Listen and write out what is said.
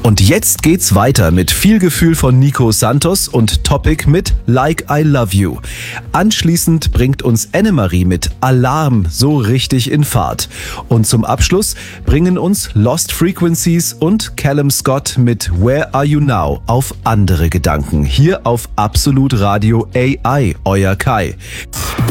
Und jetzt geht's weiter mit viel Gefühl von Nico Santos und Topic mit Like I Love You. Anschließend bringt uns Annemarie mit Alarm so richtig in Fahrt. Und zum Abschluss bringen uns Lost Frequencies und Callum Scott mit Where Are You Now auf andere Gedanken. Hier auf Absolut Radio AI, euer Kai.